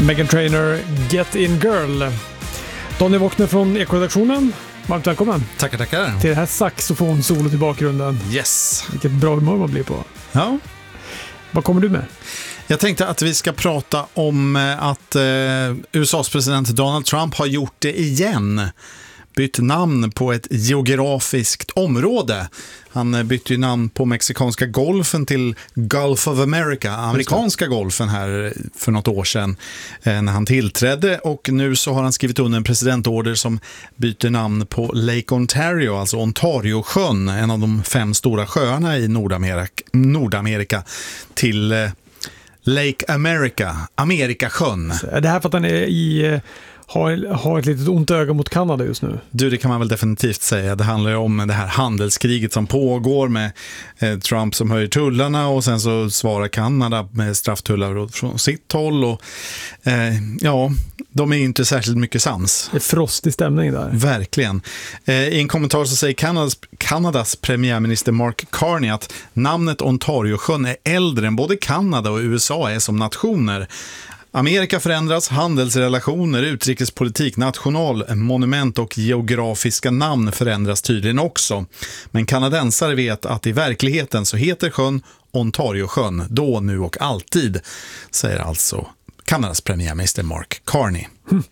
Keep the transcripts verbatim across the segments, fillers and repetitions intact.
Meghan Trainor, Get In Girl. Daniel Wockner från Ekoredaktionen. Varmt välkommen. Tackar, tackar. Till det här saxofonsolot i bakgrunden. Yes. Vilket bra humör man blir på. Ja. Vad kommer du med? Jag tänkte att vi ska prata om att eh, U S A:s president Donald Trump har gjort det igen. Bytt namn på ett geografiskt område. Han bytte ju namn på mexikanska golfen till Gulf of America, amerikanska golfen här för något år sedan eh, när han tillträdde, och nu så har han skrivit under en presidentorder som byter namn på Lake Ontario, alltså Ontariosjön, en av de fem stora sjöarna i Nordamerika, Nordamerika till eh, Lake America, Amerikasjön. Är det här för att han är i... Har, har ett litet ont öga mot Kanada just nu? Du, det kan man väl definitivt säga. Det handlar ju om det här handelskriget som pågår med eh, Trump som höjer tullarna, och sen så svarar Kanada med strafftullar från sitt håll. Och, eh, ja, de är inte särskilt mycket sams. Det är frostig stämning där. Verkligen. Eh, I en kommentar så säger Kanadas, Kanadas premiärminister Mark Carney att namnet Ontariosjön är äldre än både Kanada och U S A är som nationer. Amerika förändras, handelsrelationer, utrikespolitik, nationalmonument och geografiska namn förändras tydligen också. Men kanadensare vet att i verkligheten så heter sjön Ontariosjön, då, nu och alltid, säger alltså Kanadas premiärminister Mark Carney. Mm.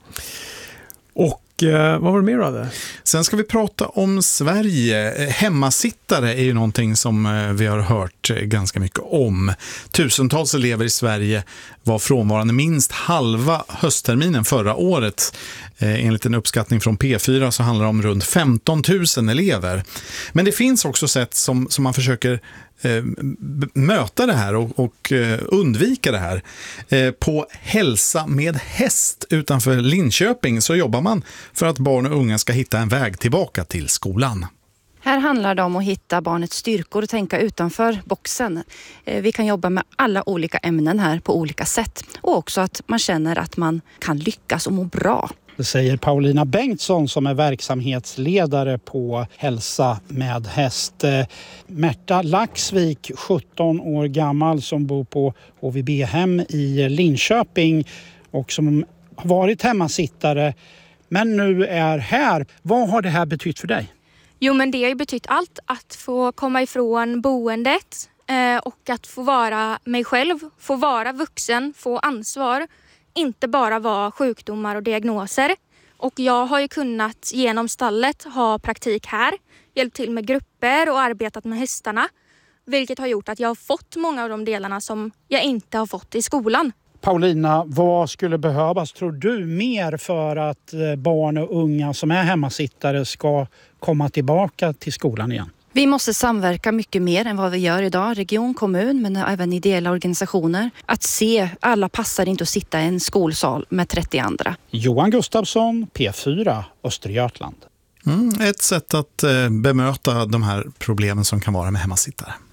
Och eh, vad var det mer av det? Sen ska vi prata om Sverige. Hemmasittare är ju någonting som vi har hört ganska mycket om. Tusentals elever i Sverige var frånvarande minst halva höstterminen förra året. Enligt en uppskattning från P fyra så handlar det om runt femton tusen elever. Men det finns också sätt som, som man försöker eh, möta det här och, och eh, undvika det här. Eh, på Hälsa med häst utanför Linköping så jobbar man för att barn och unga ska hitta en väg tillbaka till skolan. Här handlar det om att hitta barnets styrkor och tänka utanför boxen. Vi kan jobba med alla olika ämnen här på olika sätt. Och också att man känner att man kan lyckas och må bra. Det säger Paulina Bengtsson som är verksamhetsledare på Hälsa med häst. Märta Laxvik, sjutton år gammal, som bor på H V B-hem i Linköping och som har varit hemmasittare men nu är här. Vad har det här betytt för dig? Jo, men det har ju betytt allt. Att få komma ifrån boendet eh, och att få vara mig själv, få vara vuxen, få ansvar. Inte bara vara sjukdomar och diagnoser. Och jag har ju kunnat genom stallet ha praktik här, hjälpt till med grupper och arbetat med hästarna. Vilket har gjort att jag har fått många av de delarna som jag inte har fått i skolan. Paulina, vad skulle behövas, tror du, mer för att barn och unga som är hemmasittare ska komma tillbaka till skolan igen? Vi måste samverka mycket mer än vad vi gör idag. Region, kommun, men även ideella organisationer. Att se, alla passar inte att sitta i en skolsal med trettio andra. Johan Gustafsson, P fyra, Östergötland. Mm, ett sätt att eh, bemöta de här problemen som kan vara med hemmasittare.